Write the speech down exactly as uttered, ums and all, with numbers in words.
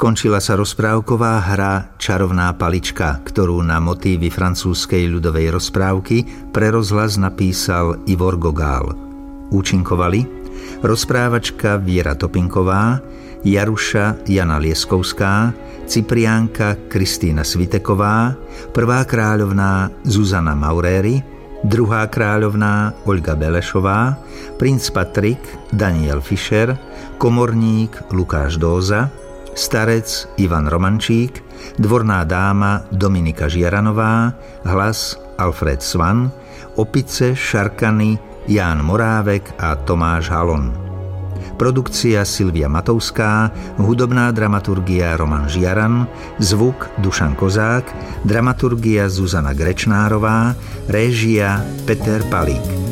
Skončila sa rozprávková hra Čarovná palička, ktorú na motívy francúzskej ľudovej rozprávky pre rozhlas napísal Ivor Gogál. Účinkovali rozprávačka Viera Topinková, Jaruša Jana Lieskovská, Cipriánka Kristýna Sviteková, prvá kráľovná Zuzana Mauréry, druhá kráľovná Olga Belešová, princ Patrik Daniel Fischer, komorník Lukáš Dóza, starec Ivan Romančík, dvorná dáma Dominika Žiaranová, hlas Alfred Svan, opice Šarkany Ján Morávek a Tomáš Halon. Produkcia Silvia Matovská, hudobná dramaturgia Roman Žiaran, zvuk Dušan Kozák, dramaturgia Zuzana Grečnárová, réžia Peter Palík.